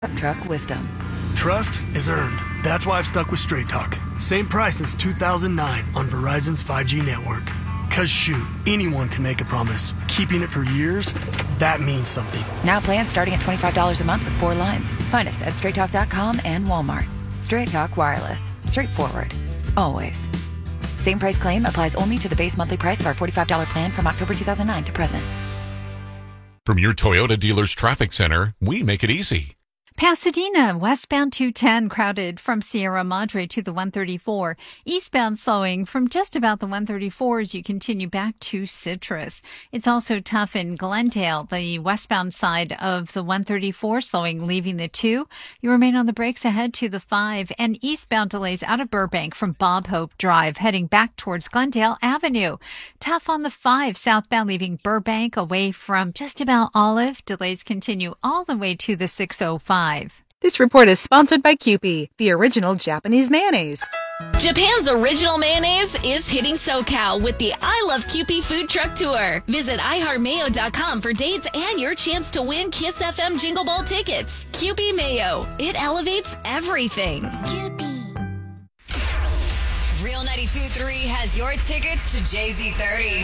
Truck wisdom. Trust is earned. That's why I've stuck with Straight Talk. Same price as 2009 on Verizon's 5G network. Cause shoot, anyone can make a promise. Keeping it for years, that means something. Now plans starting at $25 a month with 4 lines. Find us at straighttalk.com and Walmart. Straight Talk Wireless. Straightforward. Always. Same price claim applies only to the base monthly price of our $45 plan from October 2009 to present. From your Toyota dealer's traffic center, we make it easy. Pasadena, westbound 210 crowded from Sierra Madre to the 134. Eastbound slowing from just about the 134 as you continue back to Citrus. It's also tough in Glendale, the westbound side of the 134 slowing, leaving the 2. You remain on the brakes ahead to the 5 and eastbound delays out of Burbank from Bob Hope Drive heading back towards Glendale Avenue. Tough on the 5 southbound leaving Burbank away from just about Olive. Delays continue all the way to the 605. This report is sponsored by Kewpie, the original Japanese mayonnaise. Japan's original mayonnaise is hitting SoCal with the I Love Kewpie food truck tour. Visit iHeartMayo.com for dates and your chance to win Kiss FM Jingle Ball tickets. Kewpie Mayo. It elevates everything. Kewpie. Real 92.3 has your tickets to Jay-Z 30.